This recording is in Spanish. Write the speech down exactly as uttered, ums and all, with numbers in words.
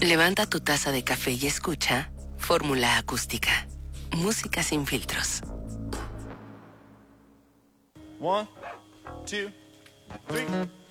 Levanta tu taza de café y escucha Fórmula Acústica. Música sin filtros. One, two, three.